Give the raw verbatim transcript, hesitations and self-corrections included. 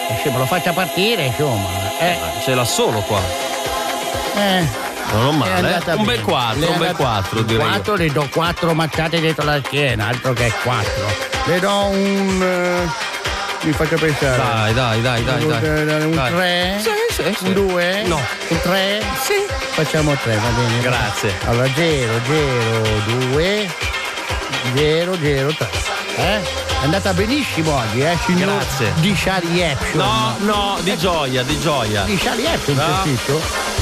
Se me lo faccia partire, insomma. Eh. Ce l'ha solo qua. Eh. Non male, eh? Un bel quattro, un bel quattro direi. quattro le do quattro mazzate dietro la schiena, altro che quattro. Le do un. Uh, mi faccio pensare. Dai, dai, dai, dai, dai. Un dai. tre? Sì, sì, sì. Un due? No. Un tre? Sì. Facciamo tre, va bene. Grazie. Allora zero, zero, due, zero, zero, tre. Eh? È andata benissimo oggi, eh, signor Grazie. Di Charlie Action. No, no, di gioia, di gioia. Di Charlie Action, no. c'è scritto?